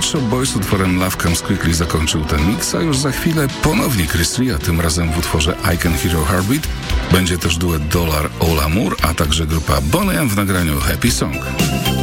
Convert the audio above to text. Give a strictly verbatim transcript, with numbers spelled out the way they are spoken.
Pet Shop Boys z utworem Love Comes Quickly zakończył ten mix, a już za chwilę ponownie Chris Rea, tym razem w utworze I Can Hear Your Heartbeat. Będzie też duet Dollar All Amour, a także grupa Boney M w nagraniu Happy Song.